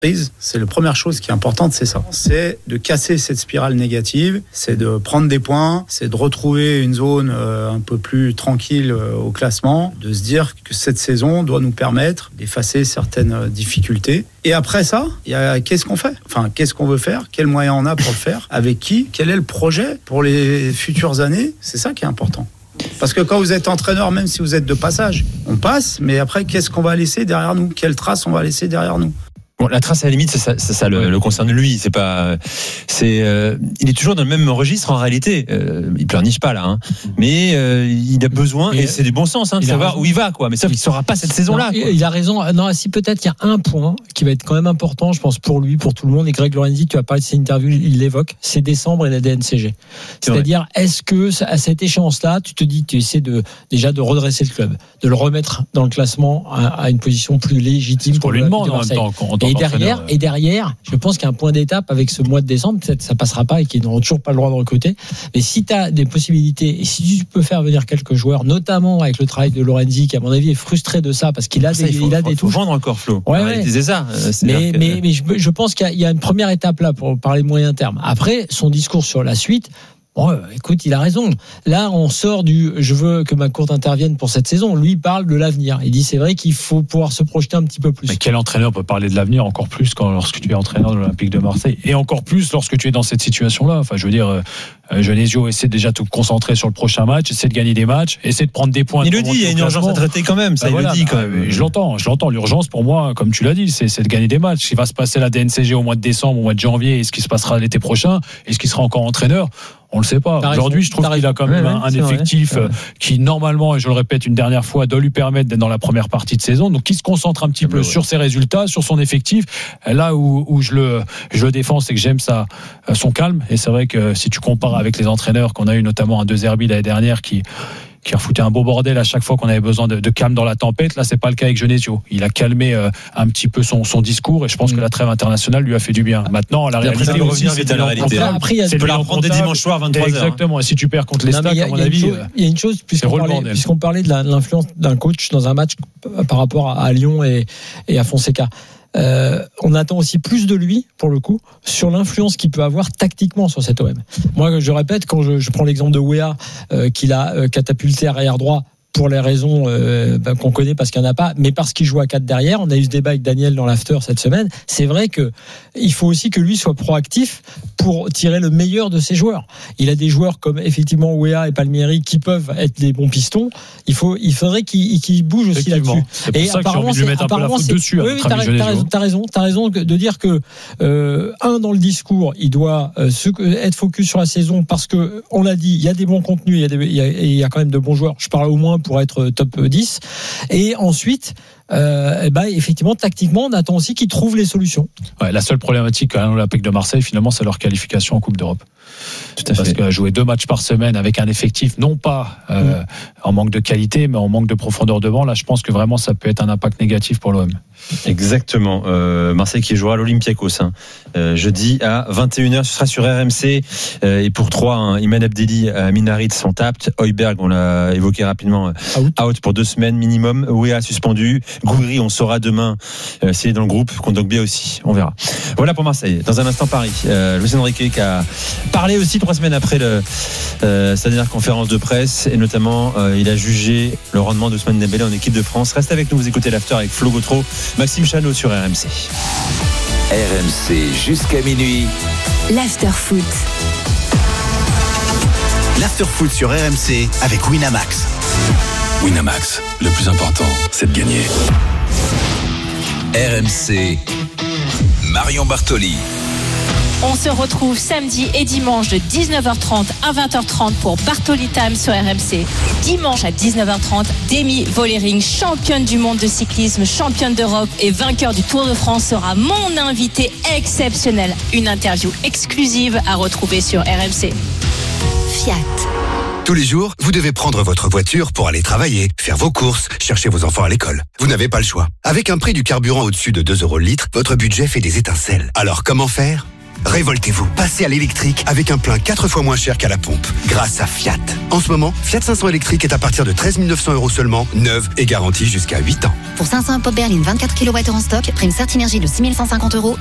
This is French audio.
C'est la première chose qui est importante, c'est ça. C'est de casser cette spirale négative, c'est de prendre des points, c'est de retrouver une zone un peu plus tranquille au classement, de se dire que cette saison doit nous permettre d'effacer certaines difficultés. Et après ça, il y a qu'est-ce qu'on fait ? Enfin, qu'est-ce qu'on veut faire ? Quels moyens on a pour le faire ? Avec qui ? Quel est le projet pour les futures années ? C'est ça qui est important. Parce que quand vous êtes entraîneur, même si vous êtes de passage, on passe, mais après, qu'est-ce qu'on va laisser derrière nous ? Quelle trace on va laisser derrière nous ? Bon, la trace à la limite, ça le concerne lui. Il est toujours dans le même registre en réalité. Il pleurniche pas là, hein. Mais il a besoin et c'est du bon sens de savoir où il va, quoi. Mais ça, il saura pas cette saison-là. Non, il a raison. Non, si peut-être il y a un point qui va être quand même important, je pense pour lui, pour tout le monde. Et Greg Lorenzi, tu as parlé de cette interview, il l'évoque. C'est décembre et la DNCG. C'est-à-dire, est-ce que à cette échéance-là, tu te dis, tu essaies déjà de redresser le club, de le remettre dans le classement à une position plus légitime pour lui demander en même temps. Et derrière, je pense qu'il y a un point d'étape avec ce mois de décembre, peut-être ça passera pas et qu'ils n'auront toujours pas le droit de recruter. Mais si tu as des possibilités, et si tu peux faire venir quelques joueurs, notamment avec le travail de Lorenzi, qui à mon avis est frustré de ça, parce qu'il a des touches. Il faut vendre encore, Flo. Ouais. C'est ça. Mais je pense qu'il y a une première étape là pour parler moyen terme. Après, son discours sur la suite. Bon, écoute, il a raison. Là, on sort du « je veux que ma courte intervienne pour cette saison ». Lui, il parle de l'avenir. Il dit c'est vrai qu'il faut pouvoir se projeter un petit peu plus. Mais quel entraîneur peut parler de l'avenir encore plus lorsque tu es entraîneur de l'Olympique de Marseille et encore plus lorsque tu es dans cette situation-là. Enfin, je veux dire, Genesio essaie déjà de te concentrer sur le prochain match, essaie de gagner des matchs, essaie de prendre des points. Il le dit, il y a une urgence à traiter quand même. Ça, il le dit quand même. Je l'entends. L'urgence pour moi, comme tu l'as dit, c'est de gagner des matchs. Il va se passer la DNCG au mois de décembre, au mois de janvier, et ce qui se passera l'été prochain, est-ce qu'il sera encore entraîneur ? On le sait pas. Aujourd'hui, je trouve qu'il a quand même un effectif qui, normalement, et je le répète une dernière fois, doit lui permettre d'être dans la première partie de saison. Donc, il se concentre un petit peu sur ses résultats, sur son effectif. Là où je le défends, c'est que j'aime son calme. Et c'est vrai que si tu compares avec les entraîneurs qu'on a eu, notamment un De Zerbi l'année dernière, qui a foutu un beau bordel à chaque fois qu'on avait besoin de calme dans la tempête. Là, c'est pas le cas avec Genesio. Il a calmé un petit peu son discours et je pense que la trêve internationale lui a fait du bien. Maintenant, la réalité, c'est revenir vite à la réalité. Après, c'est de la reprendre dès dimanche soir 23h. Exactement. Et si tu perds contre les Stacks, à mon avis, il y a une chose, puisqu'on parlait de l'influence d'un coach dans un match par rapport à Lyon et à Fonseca. On attend aussi plus de lui, pour le coup, sur l'influence qu'il peut avoir tactiquement sur cet OM. Moi, je répète, quand je prends l'exemple de Weah, qu'il a catapulté arrière droit, pour les raisons qu'on connaît parce qu'il n'y en a pas, mais parce qu'il joue à 4 derrière. On a eu ce débat avec Daniel dans l'after cette semaine. C'est vrai qu'il faut aussi que lui soit proactif pour tirer le meilleur de ses joueurs. Il a des joueurs comme effectivement Weah et Palmieri qui peuvent être des bons pistons. Il faudrait qu'il bouge aussi là-dessus. C'est pour ça que j'ai envie de lui mettre un peu la faute dessus. Oui, t'as raison de dire que dans le discours, il doit être focus sur la saison parce que on l'a dit, il y a des bons contenus, il y a quand même de bons joueurs. Je parle au moins pour être top 10. Et ensuite, effectivement, tactiquement, on attend aussi qu'ils trouvent les solutions. Ouais, la seule problématique à l'Olympique de Marseille, finalement, c'est leur qualification en Coupe d'Europe. Tout à fait. Parce que jouer 2 matchs par semaine avec un effectif, non pas en manque de qualité, mais en manque de profondeur devant, là, je pense que vraiment, ça peut être un impact négatif pour l'OM. Exactement. Marseille qui jouera à l'Olympiakos jeudi à 21h. Ce sera sur RMC. Et pour 3, Iman Abdelli, Amin Harit sont aptes. Højbjerg, on l'a évoqué rapidement, out pour 2 semaines minimum. Weah suspendu. Gouiri, on saura demain s'il est dans le groupe. Kondogbia aussi, on verra. Voilà pour Marseille. Dans un instant, Paris. Luis Enrique qui a parlé aussi 3 semaines après sa dernière conférence de presse. Et notamment, il a jugé le rendement d'Ousmane Dembélé en équipe de France. Restez avec nous, vous écoutez l'After avec Flo Gautreau, Maxime Chanot sur RMC. RMC jusqu'à minuit. L'After Foot. L'After Foot sur RMC avec Winamax. Winamax, le plus important, c'est de gagner. RMC, Marion Bartoli. On se retrouve samedi et dimanche de 19h30 à 20h30 pour Bartoli Time sur RMC. Dimanche à 19h30, Demi Vollering, championne du monde de cyclisme, championne d'Europe et vainqueur du Tour de France, sera mon invité exceptionnel. Une interview exclusive à retrouver sur RMC. Fiat. Tous les jours, vous devez prendre votre voiture pour aller travailler, faire vos courses, chercher vos enfants à l'école. Vous n'avez pas le choix. Avec un prix du carburant au-dessus de 2 € le litre, votre budget fait des étincelles. Alors comment faire ? Révoltez-vous, passez à l'électrique avec un plein 4 fois moins cher qu'à la pompe, grâce à Fiat. En ce moment, Fiat 500 électrique est à partir de 13 900 € seulement, neuve et garantie jusqu'à 8 ans. Pour 500 pop berline 24 kWh en stock, prime Certinergie de 6 150 €.